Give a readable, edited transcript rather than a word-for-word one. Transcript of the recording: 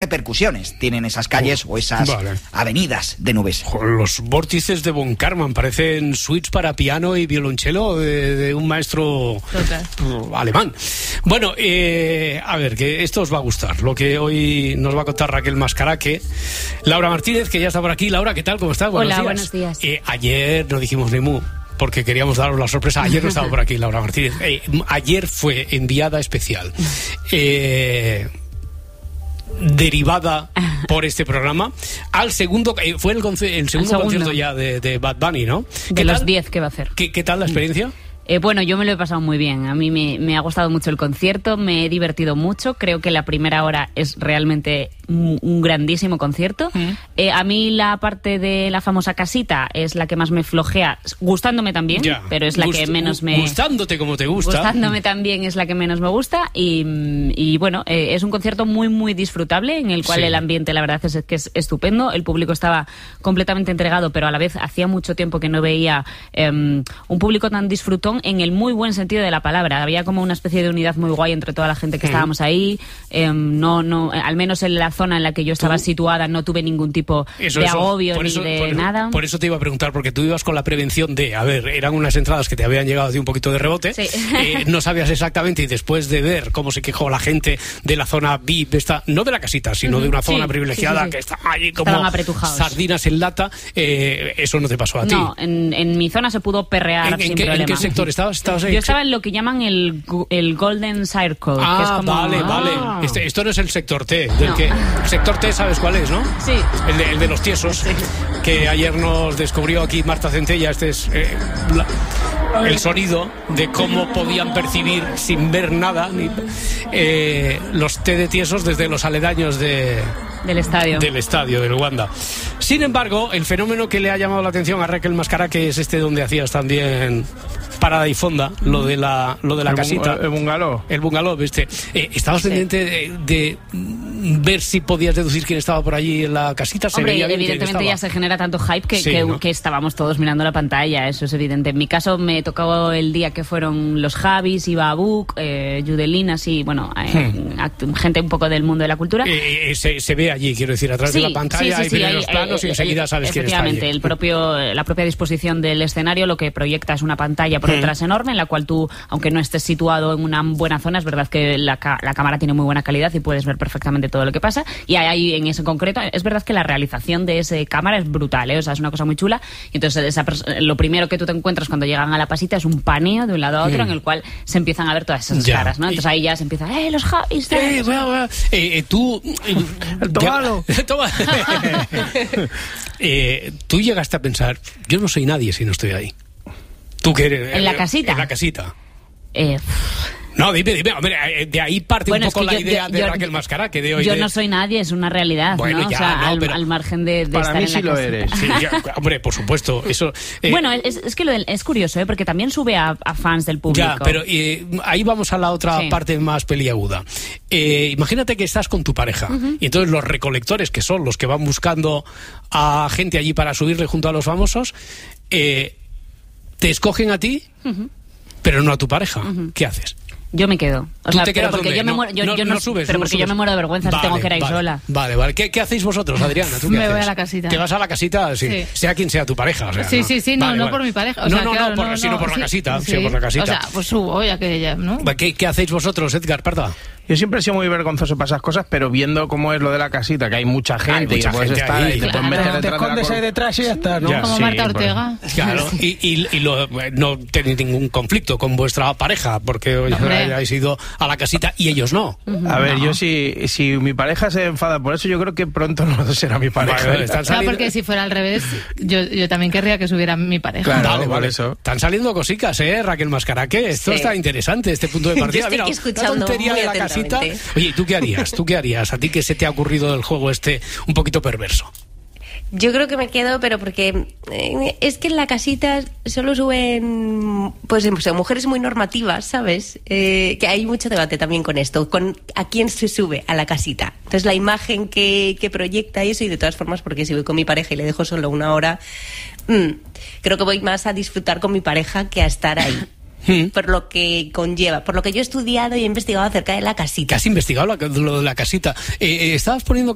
repercusiones tienen esas calles o esas avenidas de nubes. Los vórtices de Von Karman parecen suites para piano y violonchelo de un maestro alemán. Bueno, a ver, que esto os va a gustar, lo que hoy nos va a contar Raquel Mascaraque. Laura Martínez, que ya está por aquí. Laura, ¿qué tal? ¿Cómo estás? Buenos días. Ayer no dijimos ni mu, porque queríamos daros la sorpresa. Ayer no estaba por aquí Laura Martínez. Ayer fue enviada especial. Derivada por este programa al segundo, fue el segundo concierto ya de Bad Bunny, ¿no? De los 10 que va a hacer. ¿Qué tal la experiencia? Bueno, yo me lo he pasado muy bien. A mí me ha gustado mucho el concierto, me he divertido mucho. Creo que la primera hora es realmente un grandísimo concierto. A mí la parte de la famosa casita es la que más me flojea, gustándome también, pero es la que menos me... Gustándote como te gusta. Gustándome también es la que menos me gusta. Y bueno, es un concierto muy, muy disfrutable, en el cual el ambiente, la verdad, es que es estupendo. El público estaba completamente entregado, pero a la vez hacía mucho tiempo que no veía un público tan disfrutón, en el muy buen sentido de la palabra. Había como una especie de unidad muy guay entre toda la gente que estábamos ahí. Al menos en la zona en la que yo estaba situada no tuve ningún tipo de agobio ni de nada. Por eso te iba a preguntar, porque tú ibas con la prevención de, a ver, eran unas entradas que te habían llegado de un poquito de rebote, no sabías exactamente, y después de ver cómo se quejó la gente de la zona VIP, no de la casita, sino de una zona privilegiada que está allí como sardinas en lata, eso no te pasó a ti. No, en mi zona se pudo perrear sin problema. ¿En qué sector estabas? Yo estaba en lo que llaman el Golden Circle. Ah, que es como... vale. Esto no es el sector T. El sector T, ¿sabes cuál es, no? Sí. El de los tiesos, que ayer nos descubrió aquí Marta Centella. Este es el sonido de cómo podían percibir sin ver nada los T de tiesos desde los aledaños del estadio del Wanda. Sin embargo, el fenómeno que le ha llamado la atención a Raquel Mascaraque es donde hacías también parada y fonda, lo de la casita. El bungalow. El bungalow, ¿estabas pendiente de ver si podías deducir quién estaba por allí en la casita? Hombre, evidentemente ya se genera tanto hype que estábamos todos mirando la pantalla, eso es evidente. En mi caso me tocó el día que fueron los Javis, Iba Abuk, Judelina, así, bueno, gente un poco del mundo de la cultura. Se ve allí, quiero decir, atrás de la pantalla, y vienen los planos y enseguida sabes quién está allí. Efectivamente, la propia disposición del escenario lo que proyecta es una pantalla por detrás enorme, en la cual tú, aunque no estés situado en una buena zona, es verdad que la cámara tiene muy buena calidad y puedes ver perfectamente todo lo que pasa. Y ahí, en ese concreto, es verdad que la realización de esa cámara es brutal, o sea, es una cosa muy chula. Y entonces lo primero que tú te encuentras cuando llegan a la pasita es un paneo de un lado a otro en el cual se empiezan a ver todas esas caras, ¿no? Entonces ahí ya se empieza, los Javis, tú... El tomado. Tú llegaste a pensar, yo no soy nadie si no estoy ahí. ¿Tú qué eres? ¿En la casita? En la casita. No, dime, hombre, de ahí parte un poco la idea de Raquel Mascaraque de hoy. Yo no soy nadie, es una realidad, bueno, ¿no? Ya, o sea, no, al margen de para estar mí en la sí lo casita. eres. Sí, hombre, por supuesto, eso... Bueno, es que es curioso, porque también sube a fans del público. Ya, pero ahí vamos a la otra parte más peliaguda. Imagínate que estás con tu pareja, y entonces los recolectores, que son los que van buscando a gente allí para subirle junto a los famosos, te escogen a ti, pero no a tu pareja. ¿Qué haces? Yo me quedo. O sea, pero porque yo me muero, no subes, pero porque subes. yo me muero de vergüenza si tengo que ir ahí sola. Vale. ¿Qué hacéis vosotros, Adriana? ¿Tú qué me haces? voy a la casita. ¿Te vas a la casita? Sí. Sea quien sea tu pareja. O sea, sí, no por mi pareja. O sea, sino por la casita. Sí, por la casita. O sea, pues subo, ya que ella, ¿no? ¿Qué hacéis vosotros, Edgar Parda? Yo siempre he sido muy vergonzoso para esas cosas, pero viendo cómo es lo de la casita, que hay mucha gente y puedes estar ahí, te puedes meter te escondes ahí detrás y ya está, ¿no? Como Marta Ortega. Claro, y no tenéis ningún conflicto con vuestra pareja, porque habéis ido a la casita y ellos no. A ver, yo si mi pareja se enfada por eso, yo creo que pronto no será mi pareja. Vale, claro, porque si fuera al revés, yo también querría que subiera mi pareja. Claro, vale. Eso. Están saliendo cositas, Raquel Mascaraque. Esto está interesante, este punto de partida. Yo estoy escuchando la tontería muy de la casita. atentamente. Oye, ¿tú qué harías? ¿Tú qué harías? ¿A ti qué se te ha ocurrido del juego un poquito perverso? Yo creo que me quedo, pero porque es que en la casita solo suben pues mujeres muy normativas, ¿sabes? Que hay mucho debate también con esto, con a quién se sube a la casita. Entonces la imagen que proyecta eso, y de todas formas, porque si voy con mi pareja y le dejo solo una hora, creo que voy más a disfrutar con mi pareja que a estar ahí. Por lo que conlleva, por lo que yo he estudiado y he investigado acerca de la casita. ¿Has investigado lo de la casita? Estabas poniendo